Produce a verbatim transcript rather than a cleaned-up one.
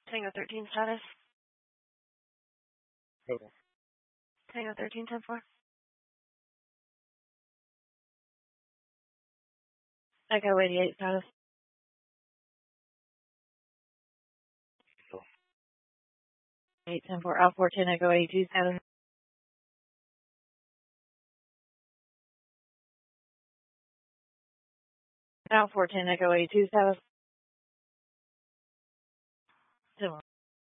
Tango thirteen status. Total. Tango thirteen ten four. Echo eighty-eight status. Total. eight ten four. Alpha fourteen Echo eighty-two status. Alpha fourteen Echo eighty-two status.